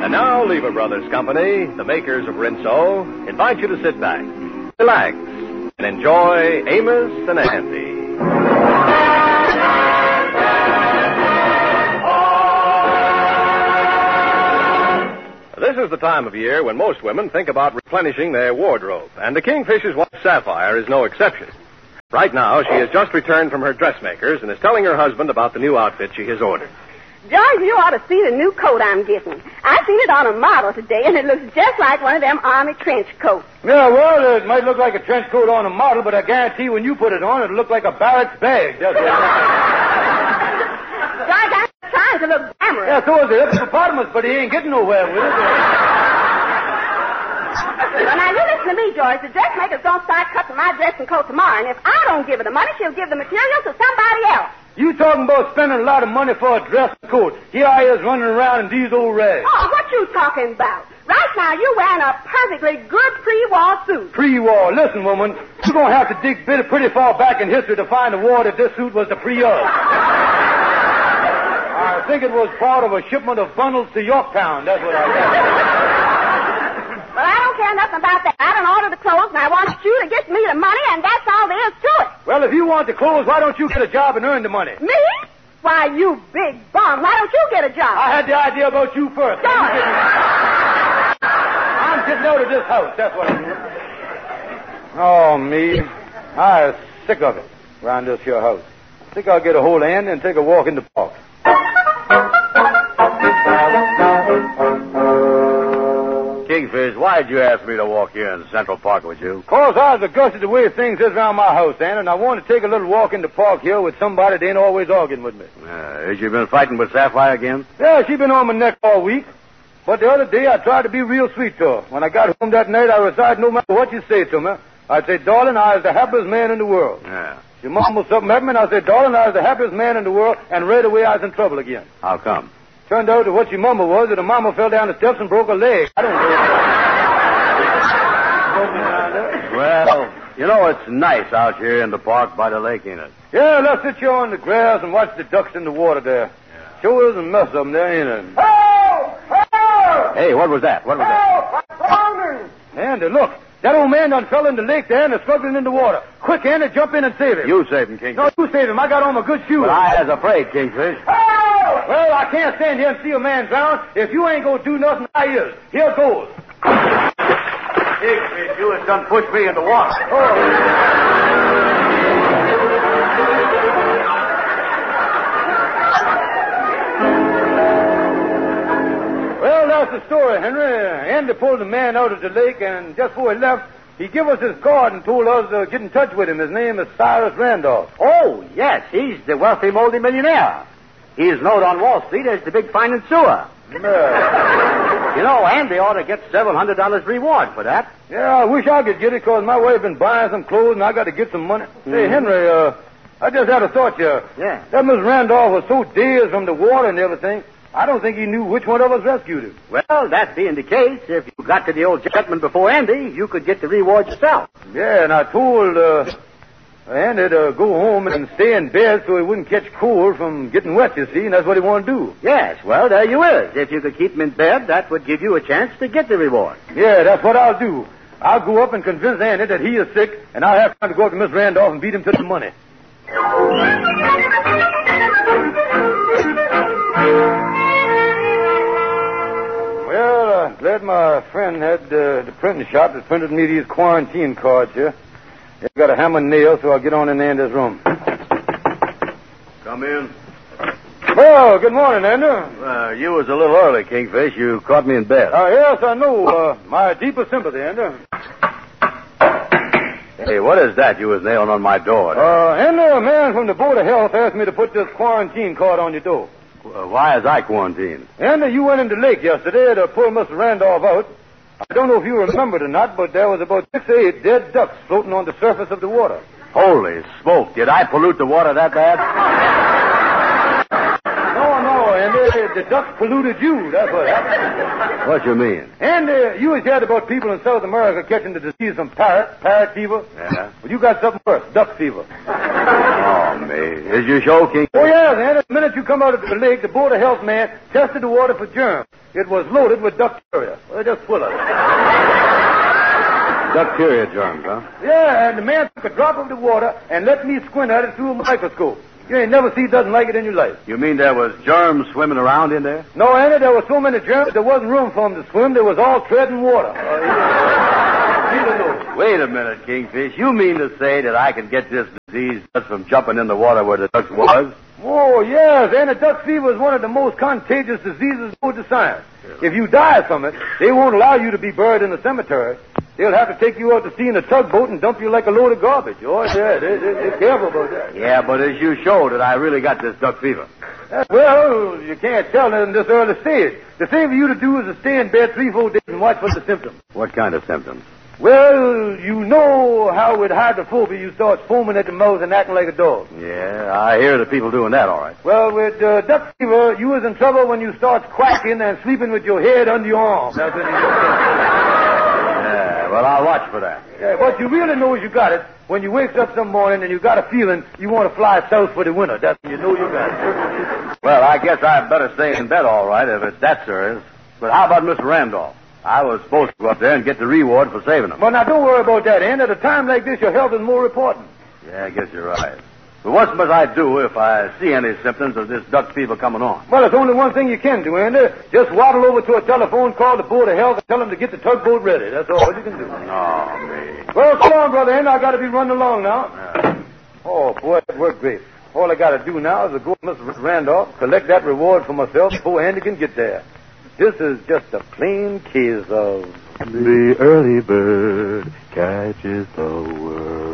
And now, Lever Brothers Company, the makers of Rinso, invite you to sit back, relax, and enjoy Amos and Andy. This is the time of year when most women think about replenishing their wardrobe, and the Kingfisher's wife, Sapphire, is no exception. Right now, she has just returned from her dressmaker's and is telling her husband about the new outfit she has ordered. George, you ought to see the new coat I'm getting. I seen it on a model today, and it looks just like one of them army trench coats. Yeah, well, it might look like a trench coat on a model, but I guarantee when you put it on, it'll look like a barracks bag. That's what George, I'm trying to look glamorous. Yeah, so is the hippopotamus, but he ain't getting nowhere with it. Well, now, you listen to me, George. The dressmaker's going to start cutting my dressing coat tomorrow, and if I don't give her the money, she'll give the material to somebody else. You talking about spending a lot of money for a dress coat. Here I is running around in these old rags. Oh, what you talking about? Right now, you're wearing a perfectly good pre-war suit. Pre-war. Listen, woman, you're going to have to dig pretty far back in history to find a war that this suit was the pre of. I think it was part of a shipment of bundles to Yorktown. That's what I got. Well, I don't care nothing about that. I don't order the clothes, and I want you to get me the money, and that's all there is to it. Well, if you want the clothes, why don't you get a job and earn the money? Me? Why, you big bum. Why don't you get a job? I had the idea about you first. George. I'm getting out of this house. That's what I'm doing. Oh, me. I'm sick of it around this here house. I think I'll get a hold of Andy and take a walk in the park. Kingfish, why'd you ask me to walk here in Central Park with you? 'Cause I was disgusted the way things is around my house, Andy, and I want to take a little walk in the park here with somebody that ain't always arguing with me. Has you been fighting with Sapphire again? Yeah, she been on my neck all week. But the other day I tried to be real sweet to her. When I got home that night, I recited no matter what you say to me, I'd say, darling, I was the happiest man in the world. Yeah. She mumbled something at me, and I said, darling, I was the happiest man in the world, and right away I was in trouble again. How come? Turned out that what she mumbled was that her mama fell down the steps and broke her leg. I don't know. Well, you know, it's nice out here in the park by the lake, ain't it? Yeah, let's sit here on the grass and watch the ducks in the water there. Yeah. Sure is a mess of them there, ain't it? Help! Help! Hey, what was that? What was that? I'm drowning! Andy, look. That old man done fell in the lake there and is struggling in the water. Quick, Andy, jump in and save him. You save him, Kingfish. No, you save him. I got on my good shoes. But I was afraid, Kingfish. Help! Well, I can't stand here and see a man drown. If you ain't gonna do nothing, I is. Here goes. Kingfish, you has done pushed me in the water. Oh. Well, that's the story, Henry. Andy pulled the man out of the lake, and just before he left, he gave us his card and told us to get in touch with him. His name is Cyrus Randolph. Oh, yes, he's the wealthy multimillionaire. He is known on Wall Street as the big financier. You know, Andy ought to get several $100 reward for that. Yeah, I wish I could get it, because my wife been buying some clothes, and I got to get some money. Hey, Henry, I just had a thought here. Yeah. That Miss Randolph was so dazed from the water and everything, I don't think he knew which one of us rescued him. Well, that being the case, if you got to the old gentleman before Andy, you could get the reward yourself. Yeah, and I told Andy to go home and stay in bed so he wouldn't catch cold from getting wet, you see, and that's what he wanted to do. Yes, well, there you is. If you could keep him in bed, that would give you a chance to get the reward. Yeah, that's what I'll do. I'll go up and convince Andy that he is sick, and I'll have time to go up to Miss Randolph and beat him to the money. Well, I'm glad my friend had the printing shop that printed me these quarantine cards here. They've got a hammer and nail, so I'll get on in Andy's room. Come in. Well, good morning, Andy. You was a little early, Kingfish. You caught me in bed. Yes, I know. My deepest sympathy, Andy. Hey, what is that you was nailing on my door? Andy, a man from the Board of Health asked me to put this quarantine card on your door. Why is I quarantined? Andy, you went into the lake yesterday to pull Mr. Randolph out. I don't know if you remember it or not, but there was about 6 or 8 dead ducks floating on the surface of the water. Holy smoke. Did I pollute the water that bad? No, Andy. The ducks polluted you. That's what happened. What you mean? Andy, you was heard about people in South America catching the disease from parrot fever. Yeah? Well, you got something worse, duck fever. Oh, me. Is your show, King? Oh, yeah, then. The minute you come out of the lake, the Board of Health man tested the water for germs. It was loaded with ducteria. Well, just full of it. Ducteria germs, huh? Yeah, and the man took a drop of the water and let me squint at it through a microscope. You ain't never seen nothing like it in your life. You mean there was germs swimming around in there? No, Andy, there were so many germs there wasn't room for them to swim. They was all treading water. Wait a minute, Kingfish. You mean to say that I can get this disease just from jumping in the water where the ducks was? Oh, yes, and the duck fever is one of the most contagious diseases known to science. If you die from it, they won't allow you to be buried in the cemetery. They'll have to take you out to sea in a tugboat and dump you like a load of garbage. Oh, yeah, they're careful about that. Yeah, but as you showed that I really got this duck fever. Well, you can't tell in this early stage. The thing for you to do is to stay in bed 3-4 days and watch for the symptoms. What kind of symptoms? Well, you know how with hydrophobia you start foaming at the mouth and acting like a dog. Yeah, I hear the people doing that, all right. Well, with duck fever, you was in trouble when you start quacking and sleeping with your head under your arm. That's when you Yeah, well, I'll watch for that. Yeah, but you really know you got it when you wake up some morning and you got a feeling you want to fly south for the winter. That's when you know you got it. Well, I guess I'd better stay in bed, all right, if it's that serious. But how about Mr. Randolph? I was supposed to go up there and get the reward for saving him. Well, now, don't worry about that, Ann. At a time like this, your health is more important. Yeah, I guess you're right. But what must I do if I see any symptoms of this duck fever coming on? Well, there's only one thing you can do, Andy. Just waddle over to a telephone, call the Board of Health, and tell them to get the tugboat ready. That's all you can do. Oh, me. Well, come on, brother Andy. I got to be running along now. Yeah. Oh, boy, that worked great. All I got to do now is to go to Mr. Randolph, collect that reward for myself before Andy can get there. This is just a plain case of... The early bird catches the worm.